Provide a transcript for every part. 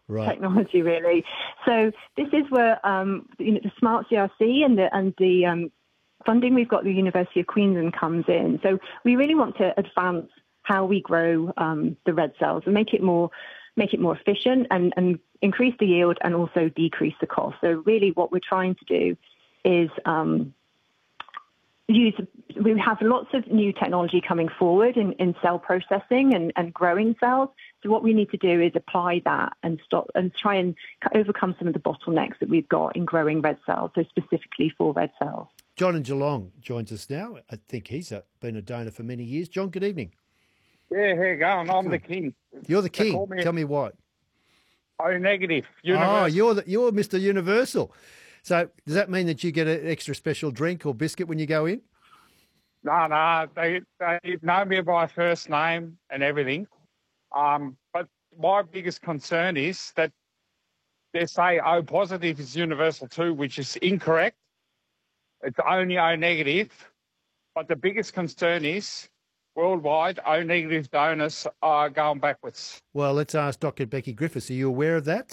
technology, really. So this is where the Smart CRC and the funding we've got at the University of Queensland comes in. So we really want to advance how we grow the red cells and make it more efficient and increase the yield and also decrease the cost. So really what we're trying to do is we have lots of new technology coming forward in cell processing and growing cells. So what we need to do is apply that and try and overcome some of the bottlenecks that we've got in growing red cells, so specifically for red cells. John in Geelong joins us now. I think he's been a donor for many years. John, good evening. Yeah, how you going? I'm the king. You're the king. Tell me what. O negative. Universal. Oh, you're Mr. Universal. So does that mean that you get an extra special drink or biscuit when you go in? No, they know me by first name and everything. But my biggest concern is that they say O positive is universal too, which is incorrect. It's only O negative. But the biggest concern is worldwide, O negative donors are going backwards. Well, let's ask Dr. Becky Griffiths. Are you aware of that?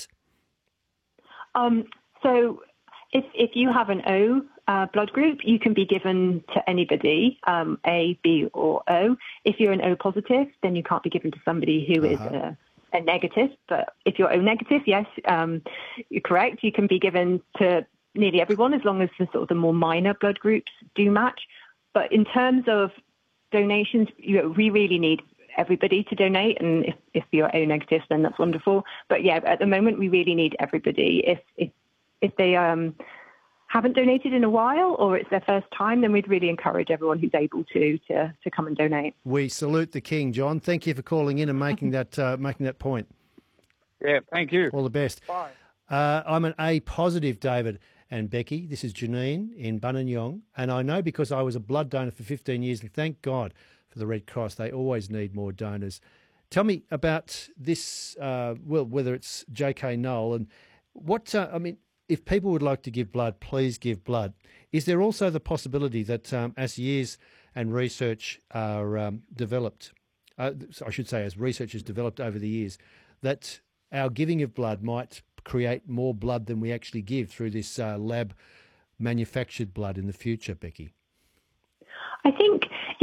So if you have an O blood group, you can be given to anybody, A, B, or O. If you're an O positive, then you can't be given to somebody who is a negative. But if you're O negative, yes, you're correct. You can be given to nearly everyone as long as the more minor blood groups do match. But in terms of donations, we really need everybody to donate, and if you're O negative, then that's wonderful. But yeah, at the moment, we really need everybody. If they haven't donated in a while or it's their first time, then we'd really encourage everyone who's able to come and donate. We salute the king, John. Thank you for calling in and making that point. Yeah, thank you. All the best. Bye. I'm an A positive, David and Becky. This is Janine in Buninyong, and I know because I was a blood donor for 15 years, and thank God for the Red Cross. They always need more donors. Tell me about this, whether it's J.K. Noel and what, if people would like to give blood, please give blood. Is there also the possibility that as years and research are developed, I should say as research is developed over the years, that our giving of blood might create more blood than we actually give through this lab manufactured blood in the future, Becky? I think,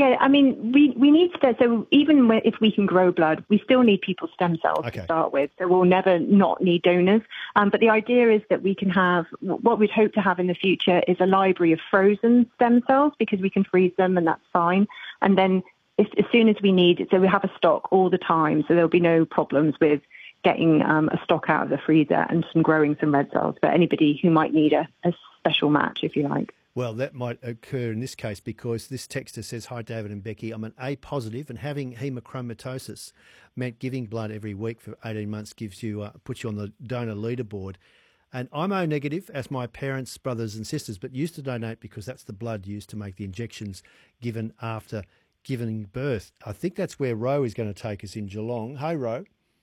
we need to, so even if we can grow blood, we still need people's stem cells to start with. So we'll never not need donors. But the idea is that we can have, what we'd hope to have in the future is a library of frozen stem cells, because we can freeze them and that's fine. And then as soon as we need it, so we have a stock all the time, so there'll be no problems with getting a stock out of the freezer and growing some red cells for anybody who might need a special match, if you like. Well, that might occur in this case because this texter says, "Hi, David and Becky. I'm an A positive, and having hemochromatosis meant giving blood every week for 18 months puts you on the donor leaderboard. And I'm O negative, as my parents, brothers and sisters, but used to donate because that's the blood used to make the injections given after giving birth." I think that's where Ro is going to take us in Geelong. Hey, Ro.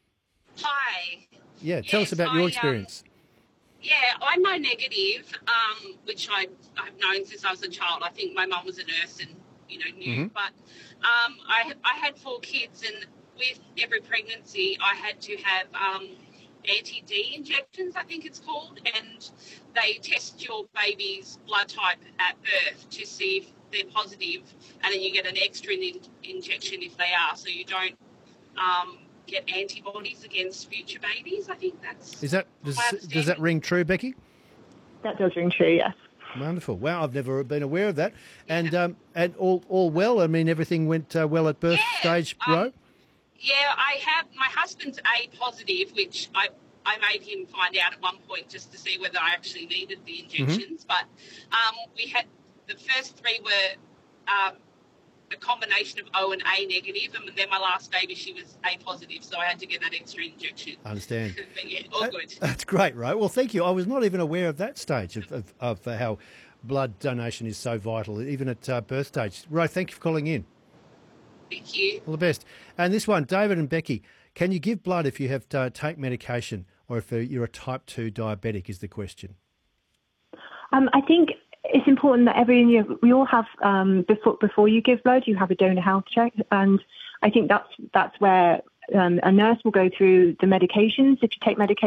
Hi. Yeah, tell us about your experience. I'm O negative, which I've known since I was a child. I think my mum was a nurse and, knew. Mm-hmm. But I had 4 kids, and with every pregnancy I had to have anti-D injections, I think it's called, and they test your baby's blood type at birth to see if they're positive, and then you get an extra injection if they are, so you don't get antibodies against future babies. I think that's... Does that ring true, Becky? That does ring true, yes. Wonderful. Wow, I've never been aware of that. Yeah. And all well? I mean, everything went well at birth stage, Ro? Yeah, I have... My husband's A positive, which I made him find out at one point just to see whether I actually needed the injections. Mm-hmm. But we had... The first 3 were... a combination of O and A negative, and then my last baby, she was A positive, so I had to get that extra injection. I understand. But yeah, all good. That's great, Ro. Well, thank you. I was not even aware of that stage of how blood donation is so vital, even at birth stage. Ro, thank you for calling in. Thank you. All the best. And this one, David and Becky, can you give blood if you have to take medication or if you're a type 2 diabetic is the question? I think it's important that every year we all have, before you give blood, you have a donor health check. And I think that's where a nurse will go through the medications. If you take medication,